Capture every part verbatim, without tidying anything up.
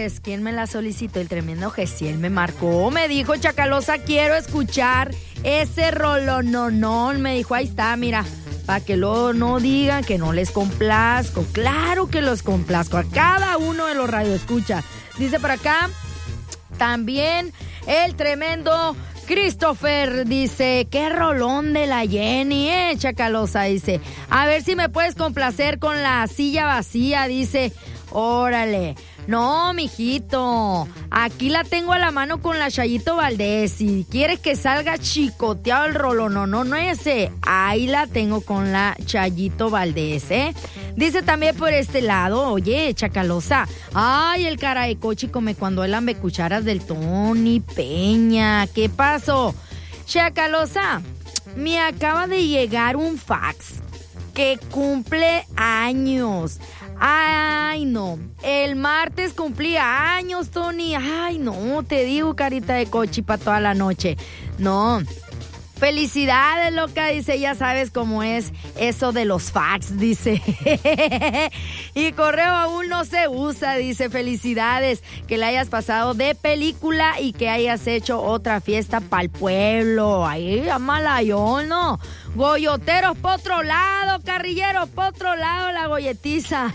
pues, ¿quién me la solicitó? El tremendo Gesiel me marcó, me dijo, Chacalosa, quiero escuchar ese rolononón. Me dijo, ahí está, mira, para que luego no digan que no les complazco. Claro que los complazco a cada uno de los radioescuchas. Dice por acá, también el tremendo Christopher dice, qué rolón de la Jenny, eh, Chacalosa, dice, a ver si me puedes complacer con la silla vacía, dice, órale, no, mijito, aquí la tengo a la mano con la Chayito Valdés, si quieres que salga chicoteado el rolón, no, no, no ese, ahí la tengo con la Chayito Valdés, eh, dice también por este lado, oye, Chacalosa, ay, el cara de cochi come cuando él lambe cucharas del Tony Peña, ¿qué pasó? Chacalosa, me acaba de llegar un fax que cumple años. Ay, no, el martes cumplía años, Tony. Ay, no, te digo, carita de cochi para toda la noche. No, felicidades, loca, dice, ya sabes cómo es eso de los fax, dice. Y correo aún no se usa, dice, felicidades, que la hayas pasado de película y que hayas hecho otra fiesta pa'l pueblo. Ahí, amalayón, ¿no? Goyoteros por otro lado, carrilleros por otro lado, la golletiza.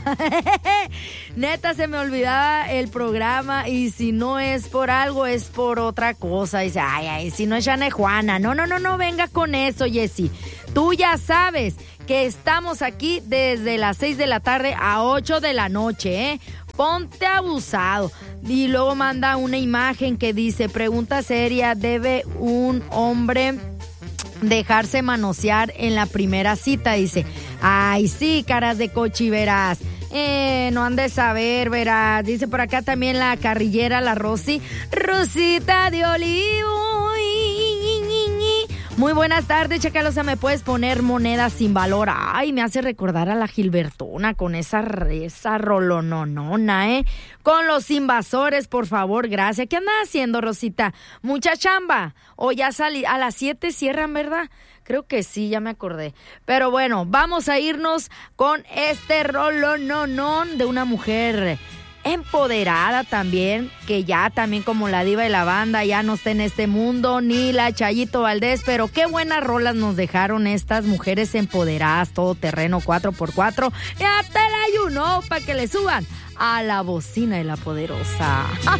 Neta, se me olvidaba el programa y si no es por algo, es por otra cosa. Dice, ay, ay, si no es Jane Juana. No, no, no, no venga con eso, Jessy. Tú ya sabes que estamos aquí desde las seis de la tarde a ocho de la noche, ¿eh? Ponte abusado. Y luego manda una imagen que dice, pregunta seria, ¿debe un hombre dejarse manosear en la primera cita? Dice, ay, sí, caras de cochi, verás. Eh, no han de saber, verás. Dice por acá también la carrillera, la Rosy. Rosita de Olivo. Muy buenas tardes, Chacalosa, ¿me puedes poner monedas sin valor? Ay, me hace recordar a la Gilbertona con esa, esa rolononona, ¿eh? Con los invasores, por favor, gracias. ¿Qué andas haciendo, Rosita? ¿Mucha chamba? O ya salí, a las siete cierran, ¿verdad? Creo que sí, ya me acordé. Pero bueno, vamos a irnos con este rolononón de una mujer empoderada también, que ya también como la diva de la banda ya no está en este mundo, ni la Chayito Valdés, pero qué buenas rolas nos dejaron estas mujeres empoderadas, todo terreno cuatro por cuatro, y hasta el ayuno para que le suban a la bocina de la poderosa.